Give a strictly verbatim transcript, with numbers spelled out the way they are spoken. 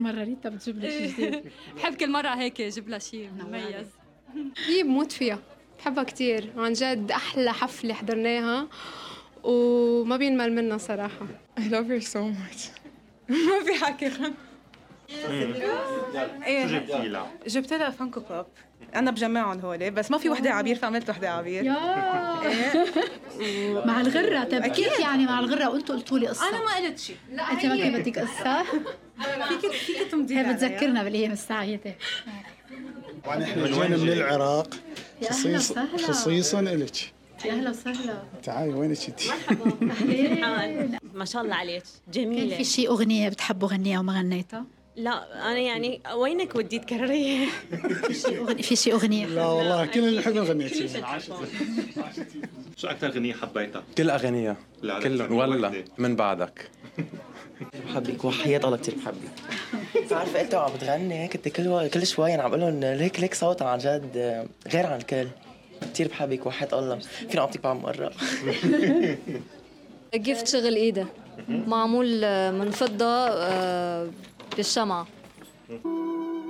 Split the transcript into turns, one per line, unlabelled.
مرة ريتا بتجيب لي شيء جديد.
بحب كل مرة هيك جيب لها شيء مميز.
هي بموت فيها، بحبها كتير عن جد. أحلى حفلة حضرناها وما بينمل منها صراحة.
I love her so much. ما في حكي خم.
ايه شو جبتي لها؟ جبت لها فانكو بوب. انا بجمعهم هول بس ما في وحده عبير فعملت وحده عبير.
يا مع الغرة. طيب كيف يعني مع الغرة؟ قلتوا قلتوا لي قصة.
انا ما قلت شيء.
لا انت ما كان بدك قصة.
فيك فيك تمدي
هي بتذكرنا بالايام السعيدة.
ونحن جينا من العراق خصيصا خصيصا لك.
يا اهلا وسهلا.
تعالي وينك انت؟
ما شاء الله عليك
كان
جميله.
في شيء اغنية بتحبوا غنيها وما غنيتها؟
لا انا يعني وينك ودي تكرريه؟
في شيء اغنية في شيء اغنية
لا والله كل اللي حلو غنيتي.
شو أكثر أغنية حبيتها؟
كل أغنية كلهم ولا من بعدك.
بحبك وحياة الله كتير بحبك. عارفة أنت عم بتغني كنت كل كل شوي أنا عم بقول لهم ليك ليك صوت عن جد غير عن الكل. كتير بحبك وحياة الله. فينا أعطيك بعد مرة.
جفت شغل إيده معمول من فضة بالشمعة.